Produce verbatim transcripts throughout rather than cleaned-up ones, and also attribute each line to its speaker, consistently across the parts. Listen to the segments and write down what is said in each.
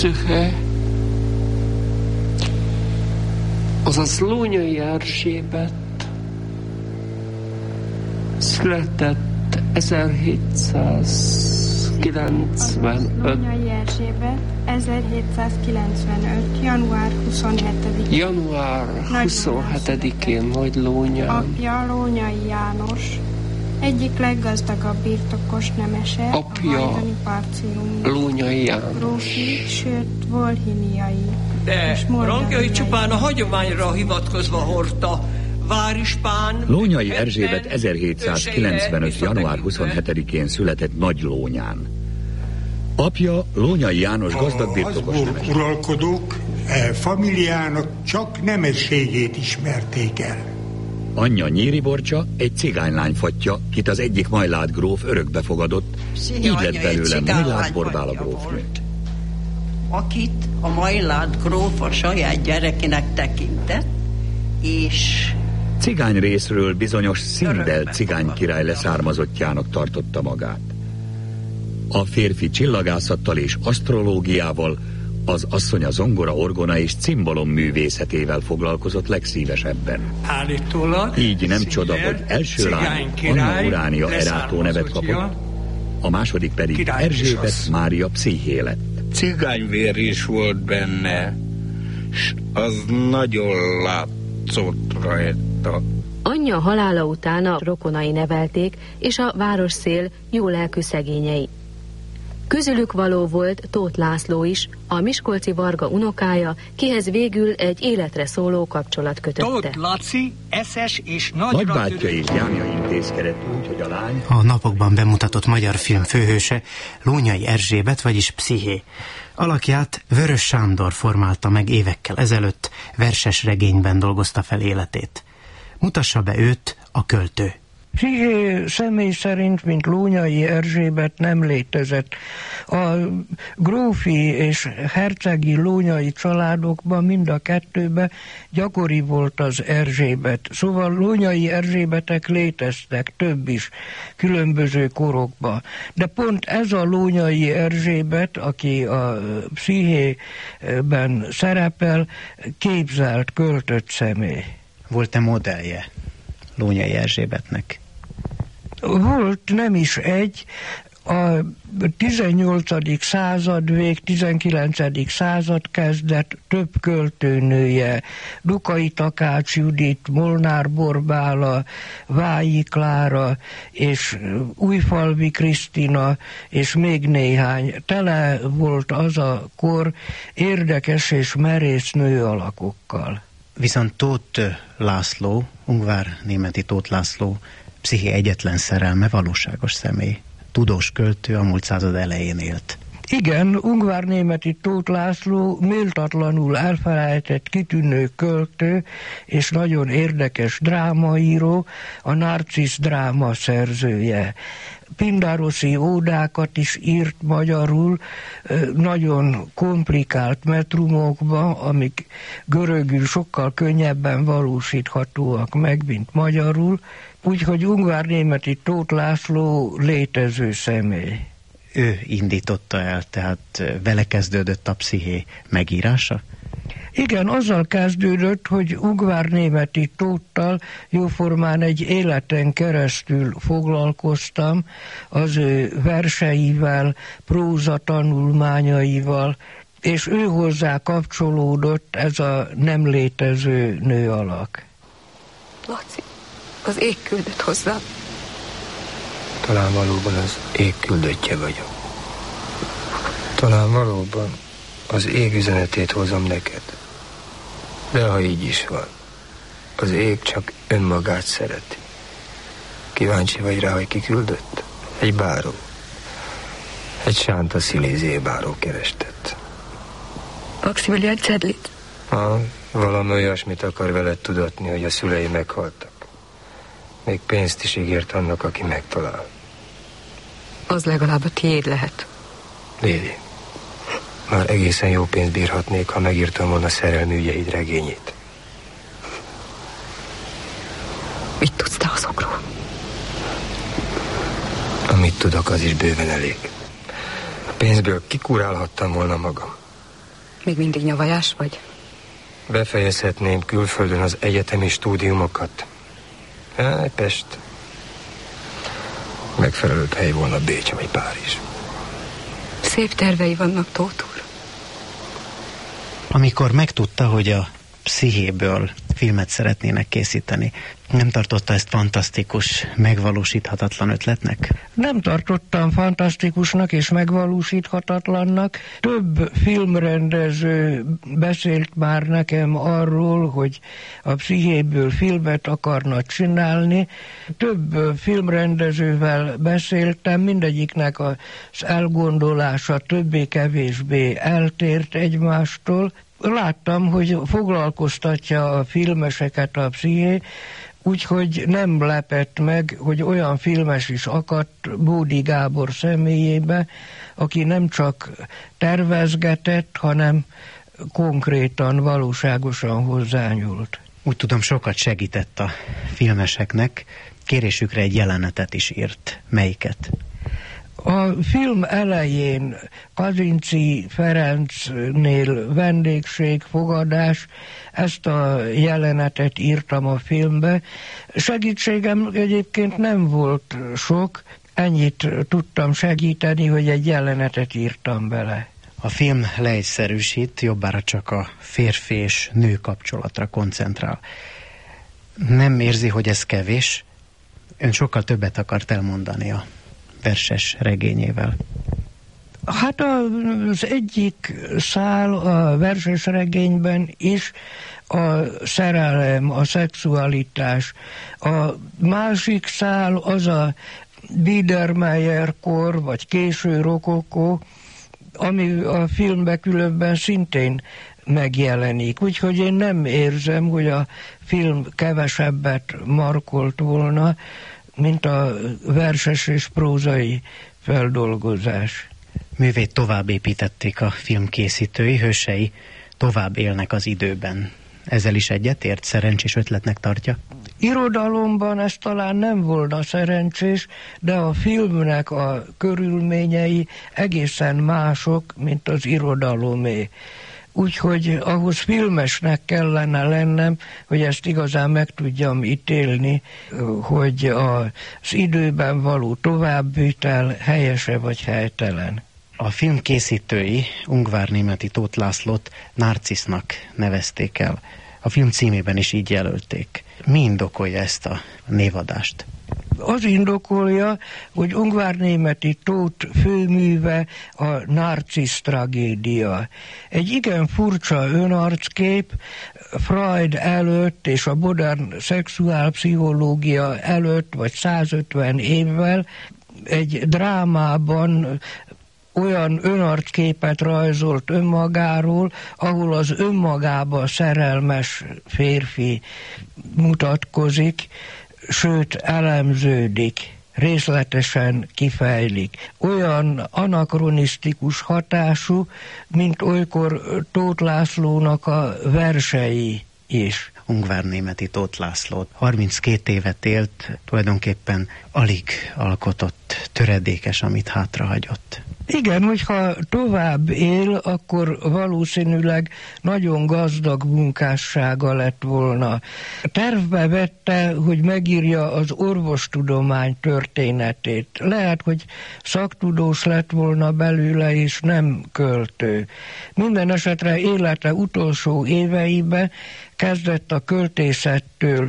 Speaker 1: Pszüche, azaz Lónyai Erzsébet született ezerhétszázkilencvenöt.
Speaker 2: Lónyai Erzsébet ezerhétszázkilencvenöt. január huszonhetedikén.
Speaker 1: január huszonhetedikén Nagylónyán.
Speaker 2: Apja Lónyai János, egyik leggazdagabb birtokos nemese,
Speaker 1: apja
Speaker 2: a hajdani Parcium
Speaker 1: Lónyai János.
Speaker 2: Grófi, sőt volhiniai.
Speaker 3: De rangjai csupán a hagyományra hivatkozva hordta. Várispán...
Speaker 4: Lónyai Erzsébet ezerhétszázkilencvenöt. január huszonhetedikén született Nagylónyán. Apja Lónyai János gazdag birtokos nemese.
Speaker 5: A Habsburg uralkodók e familiának csak nemességét ismerték el.
Speaker 4: Anyja Nyíri Borcsa egy cigánylány fattya, kit az egyik Majláth gróf örökbe fogadott, így lett belőle Majláth Borbála grófnő.
Speaker 6: Akit a Majláth gróf a saját gyerekének tekintett, és
Speaker 4: cigány részről bizonyos Szindel cigány király leszármazottjának tartotta magát. A férfi csillagászattal és asztrológiával, az asszony a zongora, orgona és cimbalom művészetével foglalkozott legszívesebben.
Speaker 3: Állítólag
Speaker 4: így nem csoda, hogy első lány Anna Uránia Erátó nevet kapott, a második pedig Erzsébet Mária Psziché lett.
Speaker 7: Cigányvér is volt benne, s az nagyon látszott rajta.
Speaker 8: Anyja halála után a rokonai nevelték, és a városszél jó lelkű szegényei. Közülük való volt Tóth László is, a miskolci Varga unokája, kihez végül egy életre szóló kapcsolat kötötte.
Speaker 3: Tóth Laci, eszes és nagyra
Speaker 4: Nagybátyja és gyámja intézkedett úgy, hogy a lány...
Speaker 9: A napokban bemutatott magyar film főhőse Lónyai Erzsébet, vagyis Psziché. Alakját Vörös Sándor formálta meg évekkel ezelőtt, verses regényben dolgozta fel életét. Mutassa be őt a költő.
Speaker 10: Psziché személy szerint, mint Lónyai Erzsébet nem létezett. A grófi és hercegi lónyai családokban, mind a kettőben gyakori volt az Erzsébet. Szóval Lónyai Erzsébetek léteztek, több is, különböző korokban. De pont ez a Lónyai Erzsébet, aki a Pszichében szerepel, képzelt, költött személy.
Speaker 9: Volt-e modellje Lónyai Erzsébetnek?
Speaker 10: Volt, nem is egy. A tizennyolcadik század vég, tizenkilencedik század kezdett több költőnője, Dukai Takács Judit, Molnár Borbála, Vályi Klára és Újfalvi Krisztina, és még néhány. Tele volt az a kor érdekes és merész nő alakokkal.
Speaker 9: Viszont Tóth László, ungvár németi Tóth László, Psziché egyetlen szerelme, valóságos személy. Tudós költő, a múlt század elején élt.
Speaker 10: Igen, ungvár németi Tóth László méltatlanul elfelejtett kitűnő költő, és nagyon érdekes drámaíró, a Narcisz dráma szerzője. Pindároszi ódákat is írt magyarul, nagyon komplikált metrumokba, amik görögül sokkal könnyebben valósíthatóak meg, mint magyarul, úgyhogy ungvár-németi Tóth László létező személy.
Speaker 9: Ő indította el, tehát vele kezdődött a Psziché megírása?
Speaker 10: Igen, azzal kezdődött, hogy ungvár-németi Tóttal jóformán egy életen keresztül foglalkoztam, az ő verseivel, próza tanulmányaival, és ő hozzá kapcsolódott ez a nem létező nő alak.
Speaker 11: Laci, az ég küldött hozzá.
Speaker 12: Talán valóban az ég küldöttje vagyok. Talán valóban az ég üzenetét hozom neked. De ha így is van, az ég csak önmagát szereti. Kíváncsi vagy rá, hogy ki küldött? Egy báró. Egy Sánta Szilézié báró kerestett.
Speaker 11: Maximilián Csedlit?
Speaker 12: Ha, valami olyasmit akar veled tudatni, hogy a szülei meghaltak. Még pénzt is ígért annak, aki megtalál.
Speaker 11: Az legalább a tiéd lehet.
Speaker 12: Lédi, már egészen jó pénzt bírhatnék, ha megírtam volna szerelmi ügyeid regényét.
Speaker 11: Mit tudsz te azokról?
Speaker 12: Amit tudok, az is bőven elég. A pénzből kikurálhattam volna magam.
Speaker 11: Még mindig nyavajás vagy?
Speaker 12: Befejezhetném külföldön az egyetemi stúdiumokat. Jaj, Pest. Megfelelőbb hely volna Bécs vagy Párizs.
Speaker 11: Szép tervei vannak, Tóth úr.
Speaker 9: Amikor megtudta, hogy a Pszichéből filmet szeretnének készíteni, nem tartotta ezt fantasztikus, megvalósíthatatlan ötletnek?
Speaker 10: Nem tartottam fantasztikusnak és megvalósíthatatlannak. Több filmrendező beszélt már nekem arról, hogy a Pszichéből filmet akarna csinálni. Több filmrendezővel beszéltem, mindegyiknek az elgondolása többé-kevésbé eltért egymástól. Láttam, hogy foglalkoztatja a filmeseket a Psziché, úgyhogy nem lepett meg, hogy olyan filmes is akadt Bódi Gábor személyébe, aki nem csak tervezgetett, hanem konkrétan, valóságosan hozzányúlt.
Speaker 9: Úgy tudom, sokat segített a filmeseknek, kérésükre egy jelenetet is írt. Melyiket?
Speaker 10: A film elején Kazinczy Ferencnél vendégség, fogadás, ezt a jelenetet írtam a filmbe. Segítségem egyébként nem volt sok, ennyit tudtam segíteni, hogy egy jelenetet írtam bele.
Speaker 9: A film leegyszerűsít, jobbára csak a férfi és nő kapcsolatra koncentrál. Nem érzi, hogy ez kevés? Ön sokkal többet akart elmondani a verses regényével.
Speaker 10: Hát az egyik szál a verses regényben is a szerelem, a szexualitás. A másik szál az a Biedermeier-kor, vagy késő rokokó, ami a filmben különben szintén megjelenik. Úgyhogy én nem érzem, hogy a film kevesebbet markolt volna, mint a verses és prózai feldolgozás.
Speaker 9: Művét tovább építették a film készítői, hősei tovább élnek az időben. Ezzel is egyetért, szerencsés ötletnek tartja?
Speaker 10: Irodalomban ez talán nem volna szerencsés, de a filmnek a körülményei egészen mások, mint az irodalomé. Úgyhogy ahhoz filmesnek kellene lennem, hogy ezt igazán meg tudjam ítélni, hogy az időben való továbbvitel helyese vagy helytelen.
Speaker 9: A film készítői Ungvárnémeti Tóth Lászlót Narcisznak nevezték el. A film címében is így jelölték. Mi indokolja ezt a névadást?
Speaker 10: Az indokolja, hogy Ungvárnémeti Tóth főműve a Narcisz tragédia. Egy igen furcsa önarckép, Freud előtt és a modern szexuálpszichológia előtt, vagy százötven évvel egy drámában olyan önarcképet rajzolt önmagáról, ahol az önmagába szerelmes férfi mutatkozik, sőt elemződik, részletesen kifejlik. Olyan anakronisztikus hatású, mint olykor Tóth Lászlónak a versei is.
Speaker 9: Ungvárnémeti Tóth László harminckét évet élt, tulajdonképpen alig alkotott, töredékes, amit hátrahagyott.
Speaker 10: Igen, hogyha tovább él, akkor valószínűleg nagyon gazdag munkássága lett volna. Tervbe vette, hogy megírja az orvostudomány történetét. Lehet, hogy szaktudós lett volna belőle, és nem költő. Minden esetre élete utolsó éveiben kezdett a költészettől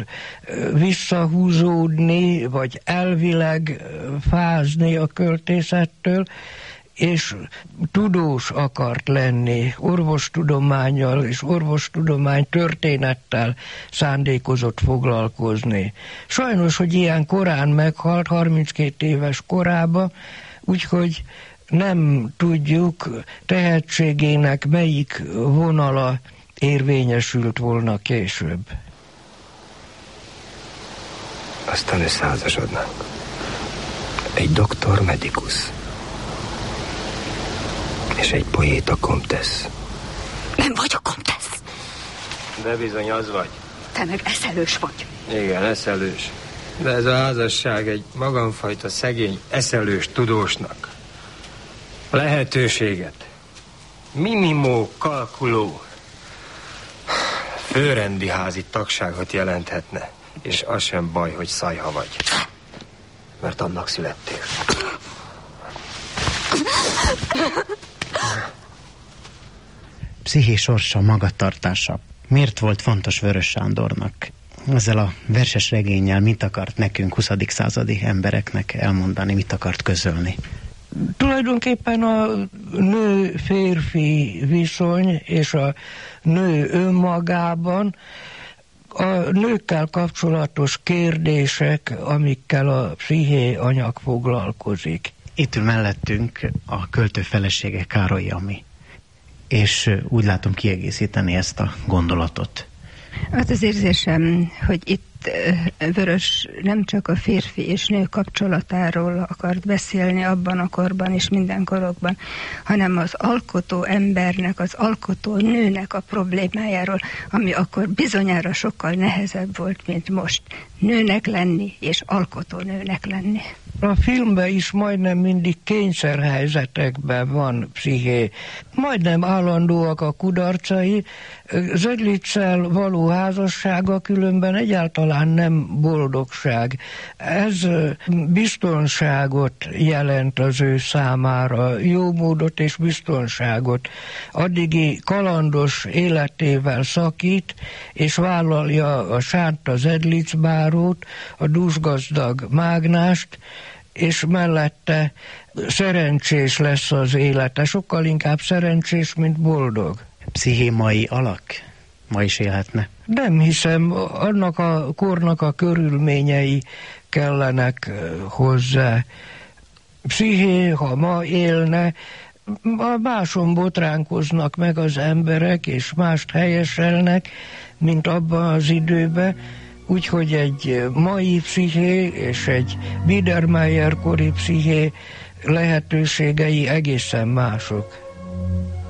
Speaker 10: visszahúzódni, vagy elvileg fázni a költészettől, és tudós akart lenni, orvostudománnyal és orvostudomány történettel szándékozott foglalkozni. Sajnos, hogy ilyen korán meghalt, harminckét éves korában, úgyhogy nem tudjuk, tehetségének melyik vonala érvényesült volna később.
Speaker 12: Aztán összeházasodnánk. Egy doktor medikus. És egy poéta komtesz.
Speaker 11: Nem vagyok komtesz.
Speaker 12: De bizony az vagy.
Speaker 11: Te meg eszelős vagy.
Speaker 12: Igen, eszelős. De ez a házasság egy magamfajta szegény, eszelős tudósnak lehetőséget, Minimó kalkuló. Főrendi házi tagságot jelenthetne. És az sem baj, hogy szajha vagy. Mert annak születtél.
Speaker 9: Psziché sorsa, magatartása. Miért volt fontos Vörös Sándornak? Ezzel a verses regénnyel mit akart nekünk, huszadik századi embereknek elmondani, mit akart közölni?
Speaker 10: Tulajdonképpen a nő-férfi viszony és a nő önmagában a nőkkel kapcsolatos kérdések, amikkel a psziché anyag foglalkozik.
Speaker 9: Itt ül mellettünk a költő felesége, Károly Ami, és úgy látom kiegészíteni ezt a gondolatot.
Speaker 13: Az az érzésem, hogy itt Vörös nem csak a férfi és nő kapcsolatáról akart beszélni abban a korban és minden korokban, hanem az alkotó embernek, az alkotó nőnek a problémájáról, ami akkor bizonyára sokkal nehezebb volt, mint most. Nőnek lenni és alkotó nőnek lenni.
Speaker 10: A filmben is majdnem mindig kényszerhelyzetekben van psziché. Majdnem állandóak a kudarcai. Zedliccel való házassága különben egyáltalán nem boldogság. Ez biztonságot jelent az ő számára, jó módot és biztonságot. Addigi kalandos életével szakít, és vállalja a Sánta Zedlic bárót, a dúsgazdag mágnást, és mellette szerencsés lesz az élete, sokkal inkább szerencsés, mint boldog.
Speaker 9: Psziché mai alak? Ma is élhetne?
Speaker 10: Nem hiszem, annak a kornak a körülményei kellenek hozzá. Psziché, ha ma élne, máson botránkoznak meg az emberek, és mást helyeselnek, mint abban az időben, úgyhogy egy mai psziché és egy Biedermeier kori psziché lehetőségei egészen mások.